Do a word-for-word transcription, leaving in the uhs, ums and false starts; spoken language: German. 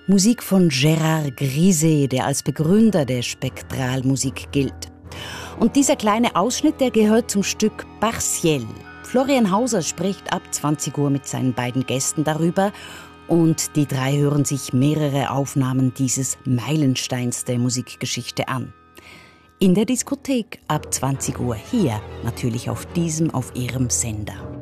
Musik von Gérard Griset, der als Begründer der Spektralmusik gilt. Und dieser kleine Ausschnitt, der gehört zum Stück Partiel. Florian Hauser spricht ab zwanzig Uhr mit seinen beiden Gästen darüber und die drei hören sich mehrere Aufnahmen dieses Meilensteins der Musikgeschichte an. In der Diskothek ab zwanzig Uhr, hier natürlich auf diesem, auf ihrem Sender.